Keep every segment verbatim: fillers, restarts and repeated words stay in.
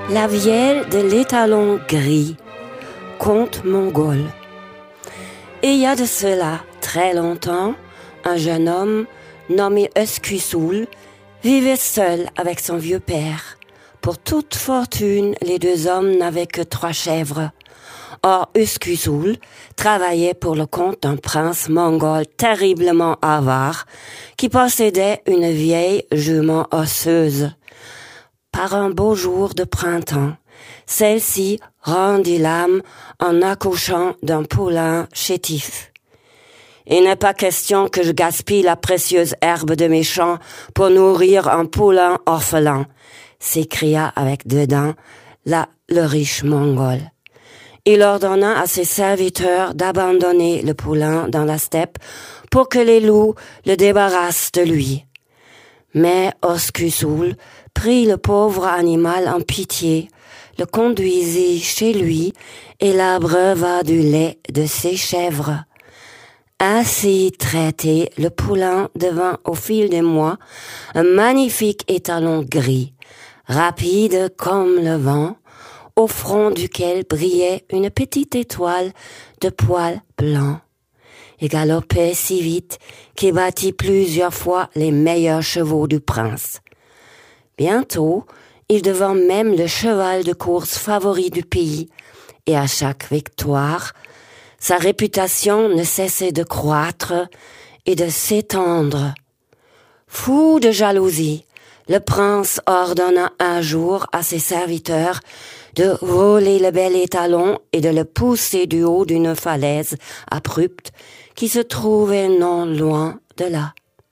La Vielle de l'étalon gris, conte mongol. Et il y a de cela très longtemps, un jeune homme nommé Uskusul vivait seul avec son vieux père. Pour toute fortune, les deux hommes n'avaient que trois chèvres. Or, Uskusul travaillait pour le compte d'un prince mongol terriblement avare qui possédait une vieille jument osseuse. Par un beau jour de printemps, celle-ci rendit l'âme en accouchant d'un poulain chétif. Il n'est pas question que je gaspille la précieuse herbe de mes champs pour nourrir un poulain orphelin, s'écria avec dédain là le riche mongol. Il ordonna à ses serviteurs d'abandonner le poulain dans la steppe pour que les loups le débarrassent de lui. Mais Uskusul prit le pauvre animal en pitié, le conduisit chez lui et l'abreuva du lait de ses chèvres. Ainsi traité, le poulain devint au fil des mois un magnifique étalon gris, rapide comme le vent, au front duquel brillait une petite étoile de poils blancs. Il galopait si vite qu'il battit plusieurs fois les meilleurs chevaux du prince. Bientôt, il devint même le cheval de course favori du pays, et à chaque victoire, sa réputation ne cessait de croître et de s'étendre. Fou de jalousie, le prince ordonna un jour à ses serviteurs de voler le bel étalon et de le pousser du haut d'une falaise abrupte qui se trouvait non loin de là.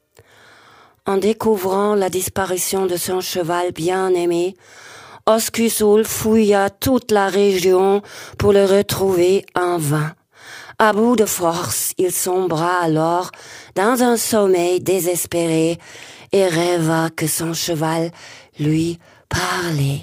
En découvrant la disparition de son cheval bien-aimé, Uskusul fouilla toute la région pour le retrouver en vain. À bout de force, il sombra alors dans un sommeil désespéré et rêva que son cheval lui parlait.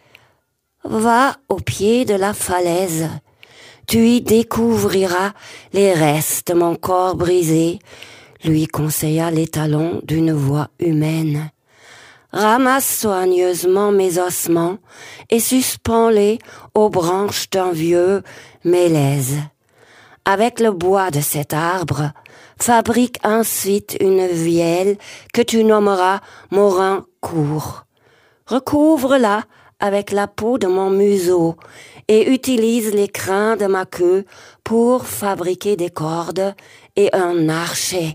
« Va au pied de la falaise, tu y découvriras les restes de mon corps brisé, » lui conseilla l'étalon d'une voix humaine. « Ramasse soigneusement mes ossements et suspends-les aux branches d'un vieux mélèze. Avec le bois de cet arbre, fabrique ensuite une vielle que tu nommeras Morin court. Recouvre-la avec la peau de mon museau et utilise les crins de ma queue pour fabriquer des cordes et un archet.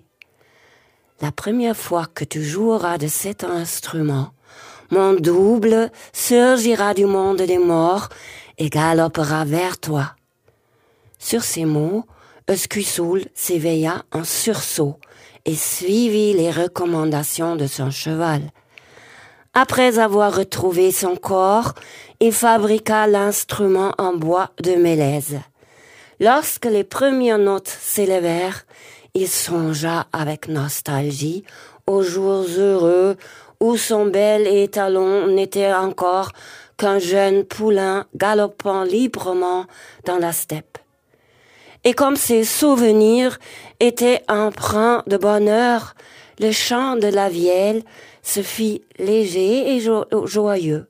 La première fois que tu joueras de cet instrument, mon double surgira du monde des morts et galopera vers toi. » Sur ces mots, Uskusul s'éveilla en sursaut et suivit les recommandations de son cheval. Après avoir retrouvé son corps, il fabriqua l'instrument en bois de mélèze. Lorsque les premières notes s'élevèrent, il songea avec nostalgie aux jours heureux où son bel étalon n'était encore qu'un jeune poulain galopant librement dans la steppe. Et comme ses souvenirs étaient empreints de bonheur, le chant de la vielle se fit léger et jo- joyeux.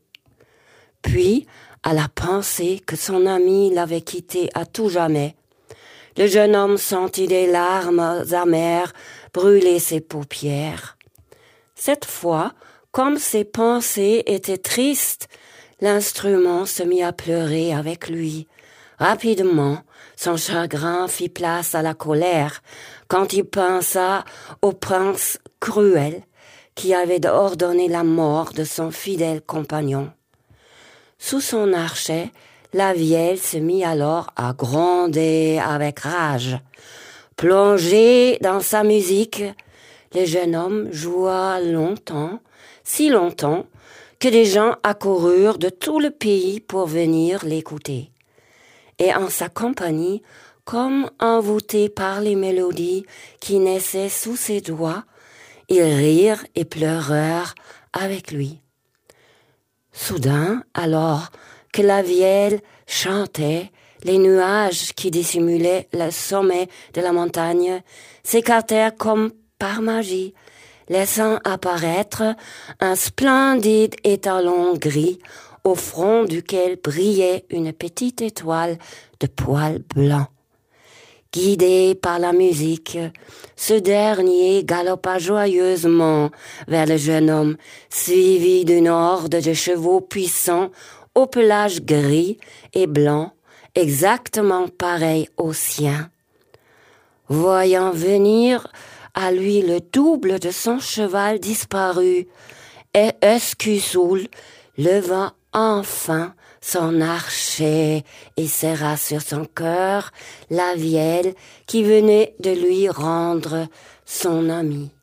Puis, à la pensée que son ami l'avait quitté à tout jamais, le jeune homme sentit des larmes amères brûler ses paupières. Cette fois, comme ses pensées étaient tristes, l'instrument se mit à pleurer avec lui. Rapidement, son chagrin fit place à la colère quand il pensa au prince cruel qui avait ordonné la mort de son fidèle compagnon. Sous son archet, la vielle se mit alors à gronder avec rage. Plongé dans sa musique, le jeune homme joua longtemps, si longtemps, que des gens accoururent de tout le pays pour venir l'écouter. Et en sa compagnie, comme envoûtés par les mélodies qui naissaient sous ses doigts, ils rirent et pleurèrent avec lui. Soudain, alors que la vielle chantait, les nuages qui dissimulaient le sommet de la montagne s'écartèrent comme par magie, laissant apparaître un splendide étalon gris au front duquel brillait une petite étoile de poils blancs. Guidé par la musique, ce dernier galopa joyeusement vers le jeune homme, suivi d'une horde de chevaux puissants au pelage gris et blanc, exactement pareil au sien. Voyant venir à lui le double de son cheval disparu, et Escussoul leva enfin son archet et serra sur son cœur la vielle qui venait de lui rendre son ami.